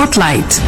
Spotlight.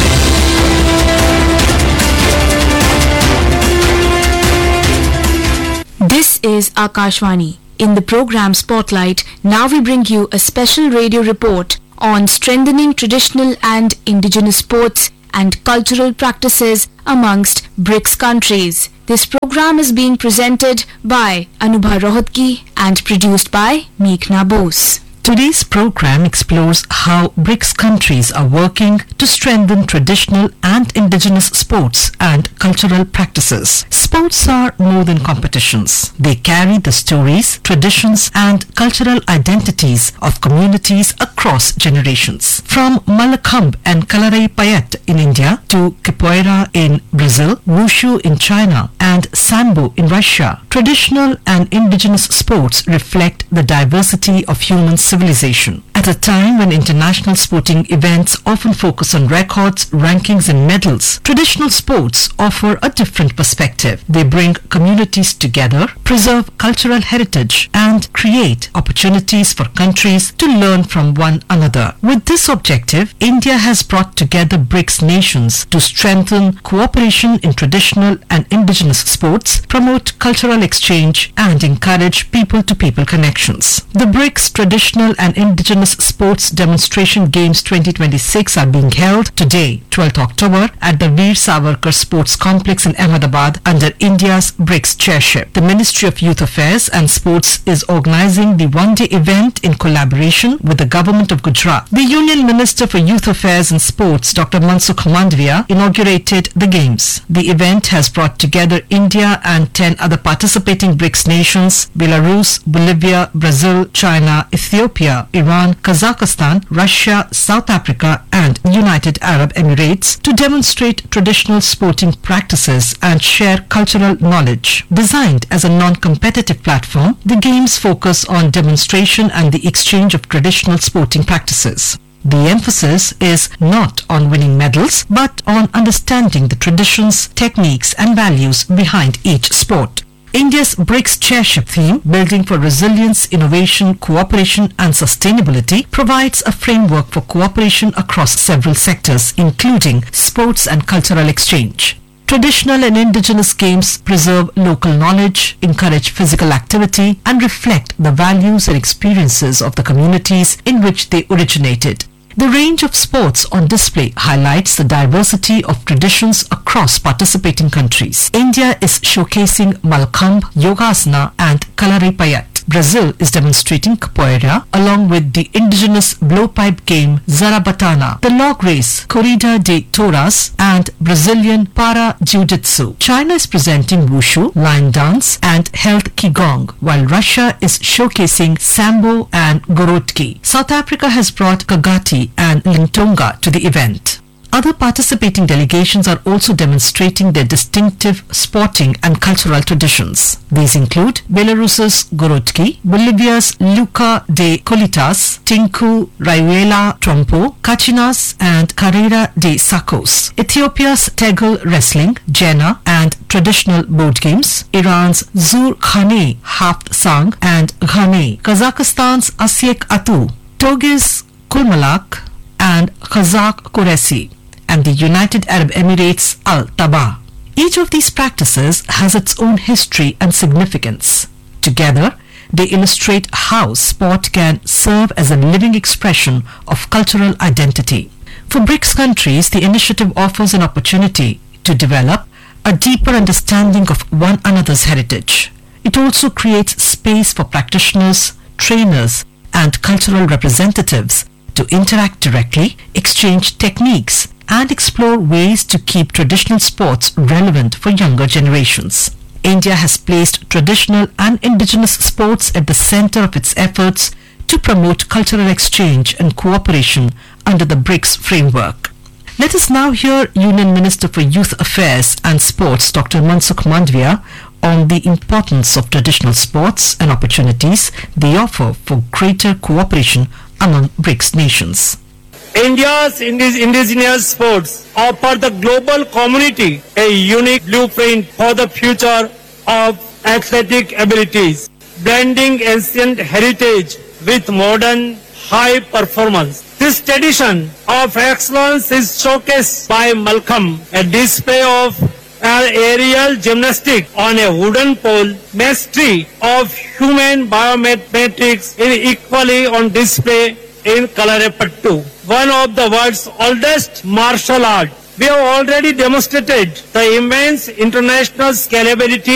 This is Akashvani. In the program Spotlight, now we bring you a special radio report on strengthening traditional and indigenous sports and cultural practices amongst BRICS countries. This program is being presented by Anubha Rohatgi and produced by Meghna Bose. Today's program explores how BRICS countries are working to strengthen traditional and indigenous sports and cultural practices. Sports are more than competitions. They carry the stories, traditions and cultural identities of communities across generations. From Malakhamb and Kalaripayat in India to Capoeira in Brazil, Wushu in China and Sambo in Russia, traditional and indigenous sports reflect the diversity of human civilization. At a time when international sporting events often focus on records, rankings and medals, traditional sports offer a different perspective. They bring communities together, preserve cultural heritage and create opportunities for countries to learn from one another. With this objective, India has brought together BRICS nations to strengthen cooperation in traditional and indigenous sports, promote cultural exchange and encourage people-to-people connections. The BRICS Traditional and Indigenous Sports Demonstration Games 2026 are being held today, 12th October, at the Veer Savarkar Sports Complex in Ahmedabad under India's BRICS chairship. The Ministry of Youth Affairs and Sports is organizing the one-day event in collaboration with the Government of Gujarat. The Union Minister for Youth Affairs and Sports, Dr. Mansukh Mandavia, inaugurated the Games. The event has brought together India and 10 other participating BRICS nations, Belarus, Bolivia, Brazil, China, Ethiopia, Iran, Kazakhstan, Russia, South Africa and United Arab Emirates to demonstrate traditional sporting practices and share cultural knowledge. Designed as a non-competitive platform, the Games focus on demonstration and the exchange of traditional sporting practices. The emphasis is not on winning medals, but on understanding the traditions, techniques and values behind each sport. India's BRICS chairship theme, Building for Resilience, Innovation, Cooperation and Sustainability, provides a framework for cooperation across several sectors, including sports and cultural exchange. Traditional and indigenous games preserve local knowledge, encourage physical activity, and reflect the values and experiences of the communities in which they originated. The range of sports on display highlights the diversity of traditions across participating countries. India is showcasing Malakhamb, Yogasana and Kalaripayat. Brazil is demonstrating capoeira along with the indigenous blowpipe game Zarabatana, the log race Corrida de Touras and Brazilian para-jiu-jitsu. China is presenting wushu, lion dance and health qigong, while Russia is showcasing sambo and gorotki. South Africa has brought kagati and lintonga to the event. Other participating delegations are also demonstrating their distinctive sporting and cultural traditions. These include Belarus's Gorotki, Bolivia's Luca de Colitas, Tinku, Rayuela, Trompo, Kachinas and Carrera de Sacos, Ethiopia's Tegel wrestling, Jena and traditional board games, Iran's Zur Khane, Haft Sang and Ghane, Kazakhstan's Asyek Atu, Togi's Kulmalak and Kazakh Kuresi, and the United Arab Emirates Al-Taba. Each of these practices has its own history and significance. Together, they illustrate how sport can serve as a living expression of cultural identity. For BRICS countries, the initiative offers an opportunity to develop a deeper understanding of one another's heritage. It also creates space for practitioners, trainers, and cultural representatives to interact directly, exchange techniques, and explore ways to keep traditional sports relevant for younger generations. India has placed traditional and indigenous sports at the center of its efforts to promote cultural exchange and cooperation under the BRICS framework. Let us now hear Union Minister for Youth Affairs and Sports, Dr. Mansukh Mandavia, on the importance of traditional sports and opportunities they offer for greater cooperation among BRICS nations. India's indigenous sports offer the global community a unique blueprint for the future of athletic abilities, blending ancient heritage with modern high performance. This tradition of excellence is showcased by Malcolm, a display of aerial gymnastics on a wooden pole, mastery of human biometrics is equally on display in Kalarepattu, one of the world's oldest martial arts. We have already demonstrated the immense international scalability